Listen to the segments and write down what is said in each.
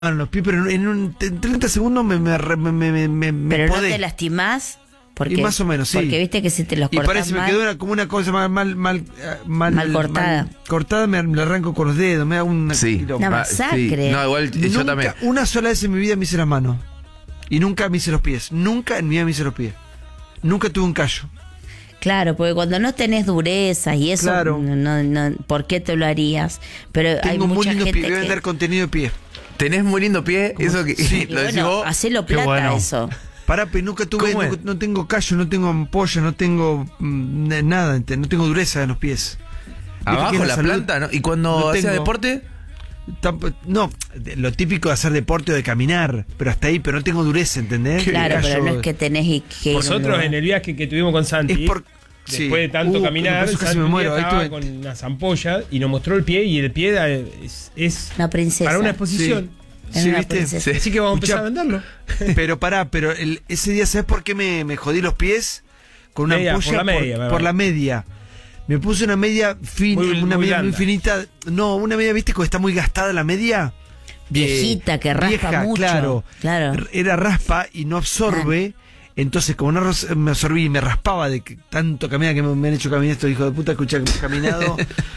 los pies, pero en 30 segundos me Pero no podé. te lastimás. Porque, Y más o menos, sí. Porque viste que si te los Y cortás parece mal, me quedó como una cosa mal cortada. Cortada, me la arranco con los dedos, me hago una Una masacre. Sí. No, igual yo Nunca, también. una sola vez en mi vida me hice las manos. Y nunca me hice los pies. Nunca en mi vida me hice los pies. Nunca tuve un callo. Claro, porque cuando no tenés dureza y eso, Claro. no, ¿por qué te lo harías? Pero hay Tengo muy mucha lindo gente pie, voy a vender contenido de pie. ¿Tenés muy lindo pie? Eso que Sí. lo decís bueno, vos. hacelo Qué plata bueno. eso. Pará, pero nunca tuve, ¿Cómo es? no tengo callo, no tengo ampolla, no tengo nada, no tengo dureza en los pies. ¿Viste que Abajo en la salud planta, ¿no? Y cuando no hacías tengo? deporte, No, lo típico de hacer deporte o de caminar, pero hasta ahí, pero no tengo dureza, ¿entendés? Claro, El pero callo no es que tenés y que... Nosotros en el viaje que tuvimos con Santi, es por después de tanto caminar, por eso casi Santi me un muero. día Ahí estaba tuve- con unas ampollas y nos mostró el pie, y el pie es Una princesa. para una exposición. Es Sí, una ¿viste? princesa. Sí. Así que vamos a Escuchá, empezar a venderlo. Pero pará, pero ese día, ¿sabes por qué me jodí los pies? Con una Media, ampolla por la media, por ¿verdad? la media. Me puse una media fina, Muy- una muy media muy blanda. finita. No, una media, ¿viste? Cuando está muy gastada la media. Viejita, que raspa vieja, mucho. Claro. Claro. Era raspa y no absorbe. Entonces, como no me absorbí y me raspaba de que tanto caminar que me han hecho caminar estos hijos de puta, escuchá que he caminado.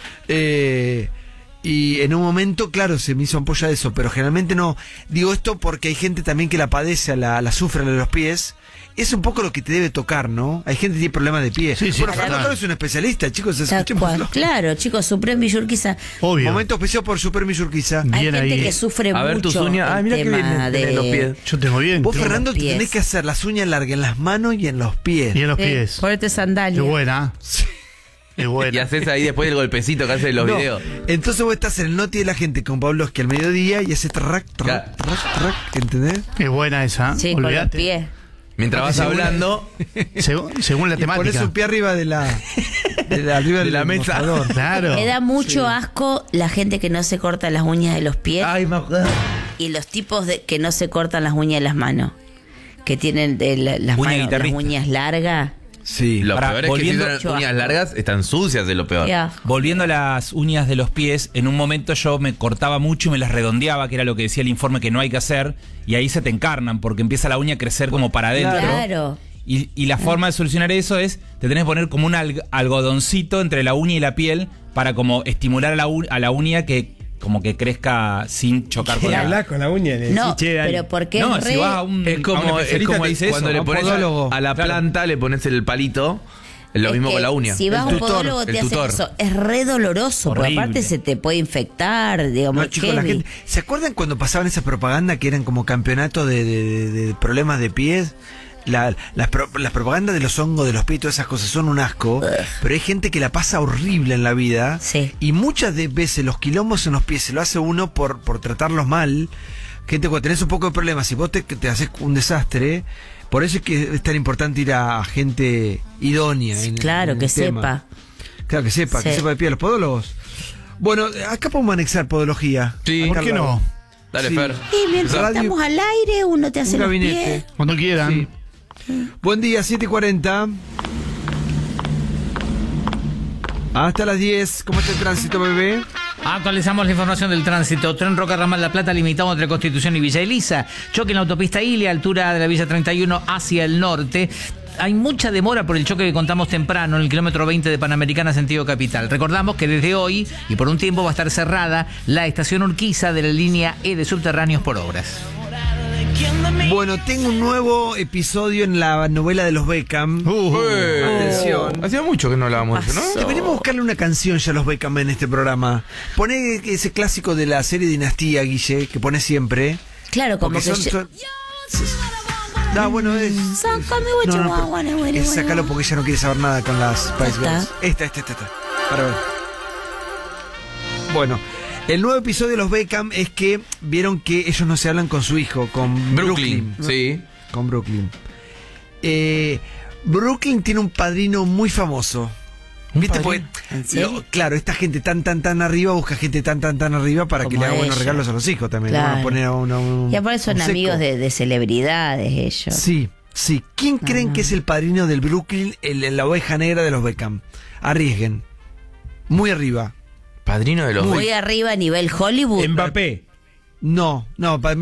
Y en un momento, claro, se me hizo ampolla de eso, pero generalmente no. Digo esto porque hay gente también que la padece, la sufre de los pies. Es un poco lo que te debe tocar, ¿no? Hay gente que tiene problemas de pie. Sí, sí, Bueno, total. Fernando Caro es un especialista, chicos, Tal escuchémoslo. cual. Claro, chicos, Supreme Villurquiza. Obvio. Momento especial por Super Miyurquiza. Hay Bien gente ahí. que sufre a mucho ver tus uñas. Ay, mira el qué bien tema tenés los pies. Yo tengo bien. Vos, tengo- Fernando, te pies. tenés que hacer las uñas largas en las manos y en los pies. Y en los Sí, pies. ponete Qué sandalias. buena. Qué Y buena. haces ahí después el golpecito que haces en los No, videos. entonces vos estás en el noti de la gente con Pabloski al mediodía y haces track, track, track, track, ¿entendés? Qué buena esa. Sí, con los Olvídate. pies. Mientras vas hablando, Según la Y pones temática. un pie arriba de la arriba De del la mesa. mostrador. Claro. Me da mucho asco la gente que no se corta las uñas de los pies ay, y los tipos que no se cortan las uñas de las manos. Que tienen las Uña manos, las guitarrista. uñas largas. Sí. lo Pará, peor es que si volviendo- son uñas largas, están sucias de lo peor. Qué asco. Volviendo a las uñas de los pies, en un momento yo me cortaba mucho y me las redondeaba, que era lo que decía el informe que no hay que hacer, y ahí se te encarnan porque empieza la uña a crecer como para adentro. Claro. Y la forma de solucionar eso es, te tenés que poner como un algodoncito entre la uña y la piel para como estimular a la uña que como que crezca sin chocar con ¿Qué la... hablas con la uña? Le No, decís, che, dale. pero porque No, es si re... vas a un, Es a como, un es especialista como te dice cuando eso. le pones podólogo. a la Claro. planta, le pones el palito, es lo Es mismo que con la uña. Si vas a un tutor, podólogo el te hacen tutor. eso. Es re doloroso, porque Horrible. aparte se te puede infectar, digamos, No, chicos, la heavy. gente, ¿se acuerdan cuando pasaban esa propaganda que eran como campeonatos de problemas de pies? Las propagandas de los hongos de los pies, todas esas cosas son un asco, pero hay gente que la pasa horrible en la vida. Sí. Y muchas de veces los quilombos en los pies se lo hace uno por tratarlos mal. Gente, cuando tenés un poco de problemas, si vos te haces un desastre, por eso es que es tan importante ir a gente idónea. Claro, en que el tema. sepa. Claro, que sepa Sí. de pie. Los podólogos. Bueno, acá podemos anexar podología. Sí. ¿Por qué no? Dale, Sí. Fer. Y mientras Radio- estamos al aire, uno te hace Un los gabinete. pies. Cuando quieran. Sí. Buen día, 7:40. Hasta las 10. ¿Cómo está el tránsito, bebé? Actualizamos la información del tránsito. Tren Roca Ramal La Plata limitado entre Constitución y Villa Elisa. Choque en la autopista Ilia, altura de la Villa 31 hacia el norte. Hay mucha demora por el choque que contamos temprano en el kilómetro 20 de Panamericana sentido capital. Recordamos que desde hoy y por un tiempo va a estar cerrada la estación Urquiza de la línea E de subterráneos por obras. Bueno, tengo un nuevo episodio en la novela de los Beckham. Atención. Hacía mucho que no hablábamos de eso, ¿no? Deberíamos buscarle una canción ya a los Beckham en este programa. Poné ese clásico de la serie Dinastía, Guille, que pone siempre. Claro, como Porque que... No, bueno, es... Son come what you want, wanna, wanna, es wanna. sácalo porque ella no quiere saber nada con las Spice está. Girls. Esta. Para ver. Bueno, el nuevo episodio de los Beckham es que vieron que ellos no se hablan con su hijo, con Brooklyn, sí. Con Brooklyn. Brooklyn tiene un padrino muy famoso. ¿Viste? Porque, ¿En serio? claro, esta gente tan arriba busca gente tan arriba para que Como le haga buenos ella. regalos a los hijos también. Claro. No van a poner a un Y aparte son un seco. amigos de celebridades ellos. Sí. ¿Quién creen que es el padrino del Brooklyn, la oveja negra de los Beckham? Arriesguen. Muy arriba. Padrino de los Muy arriba a nivel Hollywood. Mbappé. No,